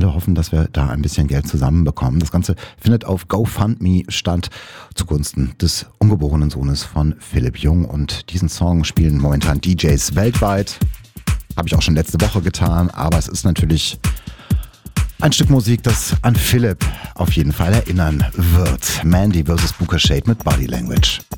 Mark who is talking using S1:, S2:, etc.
S1: alle hoffen, dass wir da ein bisschen Geld zusammenbekommen. Das Ganze findet auf GoFundMe statt zugunsten des ungeborenen Sohnes von Philipp Jung. Und diesen Song spielen momentan DJs weltweit. Habe ich auch schon letzte Woche getan, aber es ist natürlich ein Stück Musik, das an Philipp auf jeden Fall erinnern wird. Mandy vs. Booker Shade mit Body Language.